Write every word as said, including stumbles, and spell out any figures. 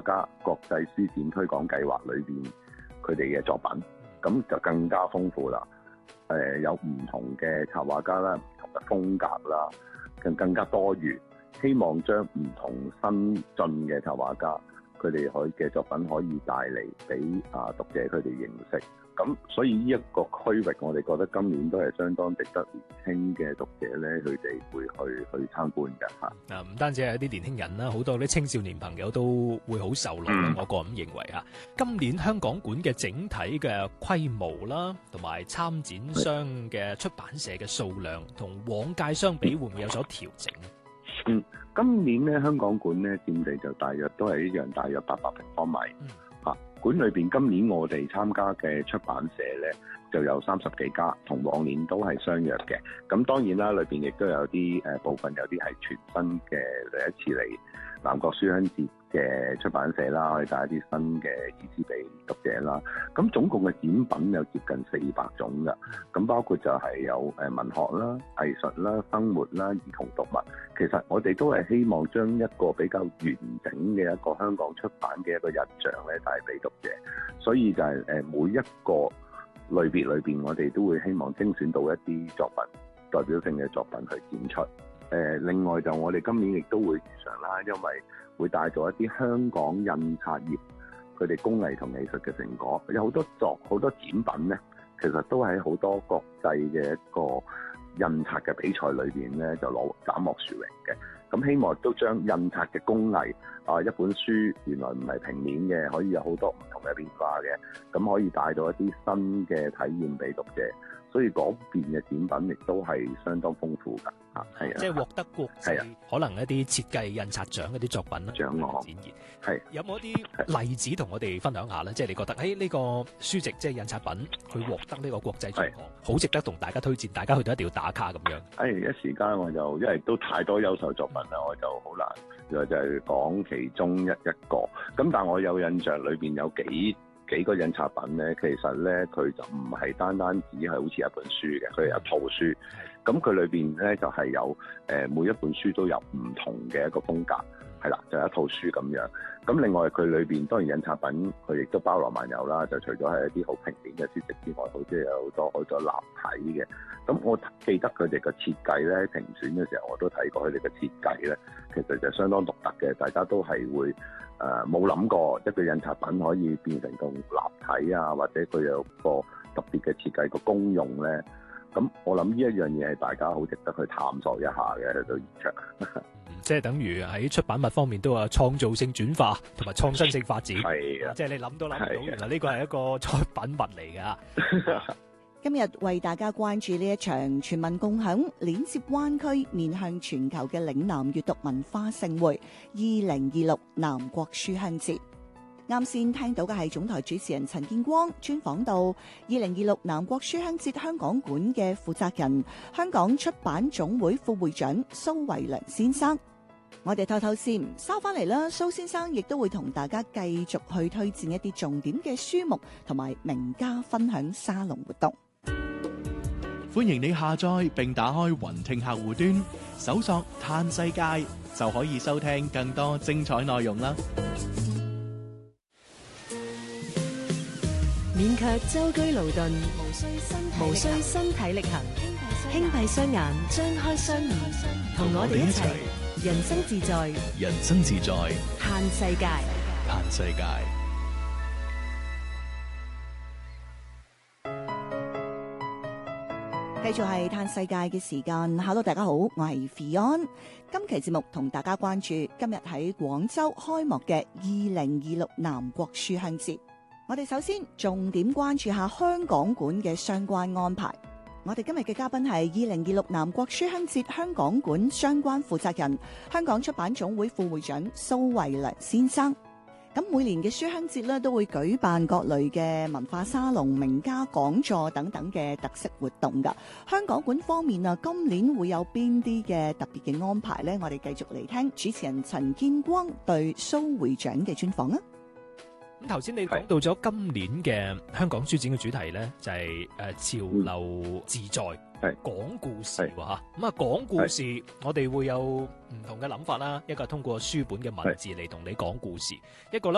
家國際書展推廣計劃裏邊佢哋嘅作品，咁就更加豐富啦。誒、呃、有唔同嘅插畫家啦，唔同嘅風格啦，更更加多元。希望將唔同新進嘅插畫家佢哋可以嘅作品可以帶嚟俾啊讀者佢哋認識。咁所以呢一個區域，我哋覺得今年都係相當值得年輕嘅讀者咧，佢哋會去去參觀嘅嚇。 啊，唔單止係一啲年輕人啦，好多啲青少年朋友都會好受落。嗯、我個人認為啊，今年香港館嘅整體嘅規模啦，同埋參展商嘅出版社嘅數量，同往屆相比，會唔會有所調整？ 嗯，今年咧香港館咧佔地就大約都係一樣，大約八百平方米。嗯館裏邊今年我哋參加嘅出版社咧就有三十幾家，同往年都係相若嘅。咁當然啦，裏邊亦都有啲誒、呃、部分有啲係全新嘅第一次嚟南國書香節嘅出版社啦，可以帶一啲新嘅意思俾讀者啦。咁總共嘅展品有接近四百種㗎，咁包括就係有誒文學啦、藝術啦、生活啦、兒童讀物。其實我哋都係希望將一個比較完整嘅一個香港出版嘅一個印象咧帶俾讀者，所以就係誒每一個類別裏邊，我哋都會希望精選到一啲作品代表性嘅作品去展出。誒、呃，另外就我哋今年亦都會如常啦，因為會帶咗一啲香港印刷業佢哋工藝同藝術嘅成果，有好多作好多展品咧，其實都喺好多國際嘅一個印刷嘅比賽裏邊咧就攞斬獲殊榮嘅。咁希望都將印刷嘅工藝啊，一本書原來唔係平面嘅，可以有好多唔同嘅變化嘅，咁可以帶到一啲新嘅體驗俾讀者。所以嗰邊嘅展品亦都係相當豐富㗎，嚇係啊！ 即係獲得國際、啊、可能一啲設計印刷獎嗰啲作品啦， 獎項展現係有冇一啲例子同我哋分享下咧？即係你覺得喺呢個書籍即係印刷品佢獲得呢個國際獎項，好值得同大家推薦，大家去到一定要打卡咁樣。 誒一時間我就因為都太多優秀作品啦，我就好難就就係講其中一一個。咁但係我有印象裏邊有幾幾個印刷品咧，其實咧佢就唔係單單只係好似一本書嘅，佢係有套書。咁佢裏邊咧就係、是、有誒、呃、每一本書都有唔同嘅一個風格，係啦，就係、一套書咁樣。咁另外佢裏邊當然印刷品佢亦都包羅萬有啦，就除咗係一啲好平面嘅書籍之外，好似有好多好多立體嘅。咁我記得佢哋嘅設計咧，評選嘅時候我都睇過佢哋嘅設計咧，其實就相當獨特嘅，大家都係會。誒冇諗過一個印刷品可以變成咁立體啊，或者佢有個特別嘅設計個功用咧。咁我諗呢一樣嘢係大家好值得去探索一下嘅，去到現場。 嗯、即係等於喺出版物方面都有創造性轉化同埋創新性發展。係啊，即係你諗都諗唔到，原來呢個係一個出品物嚟㗎。 今日為大家關注呢一場全民共享、連接灣區、面向全球嘅嶺南閱讀文化盛會二零二六南國書香節。啱先聽到嘅係總台主持人陳建光專訪到二零二六南國書香節香港館嘅負責人、香港出版總會副會長蘇維良先生。我哋透透先，收翻嚟啦。蘇先生亦都會同大家繼續去推薦一啲重點嘅書目同埋名家分享沙龍活動。 歡迎你下載並打開雲聽客戶端，搜索嘆世界就可以收聽更多精彩內容啦。 免卻舟車勞頓，無需身體力行，輕閉雙眼，張開雙耳，同我哋一齊人生自在， 人生自在， 嘆世界， 嘆世界。 繼續係嘆世界嘅時間。Hello， 大家好，我係 Fion。今期節目同大家關注今日喺廣州開幕嘅二零二六南國書香節。我哋首先重點關注下香港館嘅相關安排。我哋今日嘅嘉賓係二零二六南國書香節香港館相關負責人、香港出版總會副會長蘇維良先生。咁每年嘅書香節咧都會舉辦各類嘅文化沙龍、名家講座等等嘅特色活動㗎。香港館方面啊，今年會有邊啲嘅特別嘅安排呢？我哋繼續嚟聽主持人陳建光對蘇會長嘅專訪啊！ 咁頭先你講到咗今年嘅香港書展嘅主題咧，就係、是、誒、呃、潮流自在，係講故事喎嚇。咁啊講故事，我哋會有唔同嘅諗法啦。一個係通過書本嘅文字嚟同你講故事，一個咧。